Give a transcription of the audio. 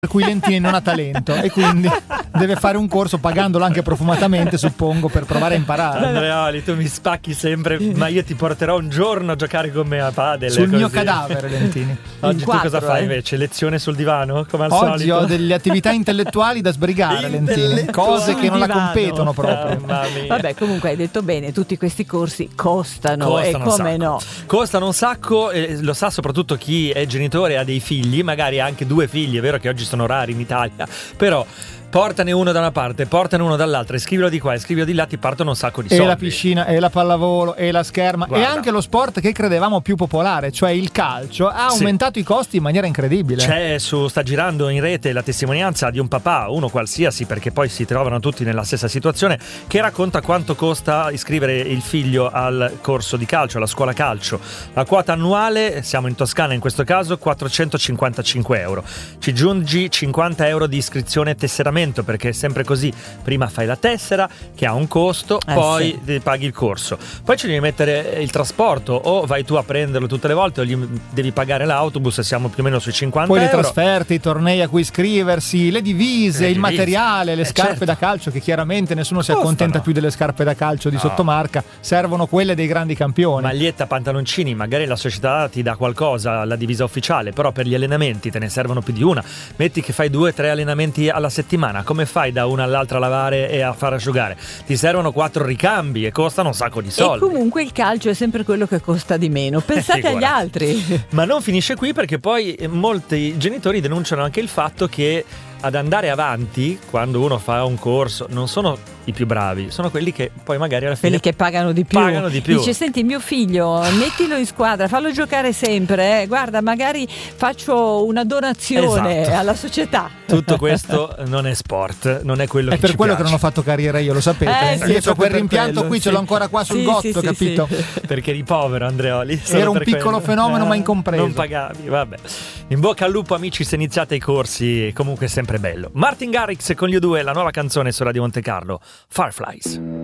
per cui Lentini non ha talento e quindi deve fare un corso pagandolo anche profumatamente, suppongo, per provare a imparare. Andreoli, tu mi spacchi sempre, ma io ti porterò un giorno a giocare con me a padel. Sul così. Mio cadavere, Lentini. Oggi tu cosa fai invece? Lezione sul divano, come al solito? Oggi ho delle attività intellettuali da sbrigare, Lentini, cose che non la competono proprio. Mamma mia. Vabbè, comunque hai detto bene, tutti questi corsi costano e come no. Costano un sacco, lo sa soprattutto chi è genitore e ha dei figli, magari anche 2 figli, è vero che oggi sono rari in Italia, però portane uno da una parte, portane uno dall'altra, iscrivilo di qua, iscrivilo di là, ti partono un sacco di soldi. E la piscina, e la pallavolo, e la scherma, Guarda. e anche lo sport che credevamo più popolare, cioè il calcio, ha aumentato i costi in maniera incredibile. Sta girando in rete la testimonianza di un papà, uno qualsiasi, perché poi si trovano tutti nella stessa situazione, che racconta quanto costa iscrivere il figlio al corso di calcio, alla scuola calcio. La quota annuale, siamo in Toscana in questo caso, 455 euro. Ci giungi 50 euro di iscrizione e tesseramento, perché è sempre così: prima fai la tessera che ha un costo, poi paghi il corso, poi ci devi mettere il trasporto, o vai tu a prenderlo tutte le volte o gli devi pagare l'autobus, e siamo più o meno sui 50 poi euro. le trasferte, i tornei a cui iscriversi, le divise, il materiale, le scarpe da calcio, che chiaramente nessuno si accontenta più delle scarpe da calcio di sottomarca, servono quelle dei grandi campioni. Maglietta, pantaloncini, magari la società ti dà qualcosa, la divisa ufficiale, però per gli allenamenti te ne servono più di una. Metti che fai 2-3 allenamenti alla settimana, come fai da una all'altra a lavare e a far asciugare? Ti servono 4 ricambi e costano un sacco di soldi. E comunque il calcio è sempre quello che costa di meno, pensate agli altri. Ma non finisce qui, perché poi molti genitori denunciano anche il fatto che ad andare avanti, quando uno fa un corso, non sono i più bravi, sono quelli che poi magari alla fine quelli che pagano di più. Dice: senti, mio figlio, mettilo in squadra, fallo giocare sempre, guarda, magari faccio una donazione alla società. Tutto questo non è sport, non è quello che ci per quello piace. che non ho fatto carriera io, lo sapete? Dietro quel rimpianto qui ce l'ho ancora qua sul gotto, capito? Perché eri povero, Andreoli. Era un piccolo fenomeno, ma incompreso. Non pagavi, vabbè. In bocca al lupo, amici, se iniziate i corsi, comunque è sempre bello. Martin Garrix con gli U2, la nuova canzone su Radio Monte Carlo, Fireflies.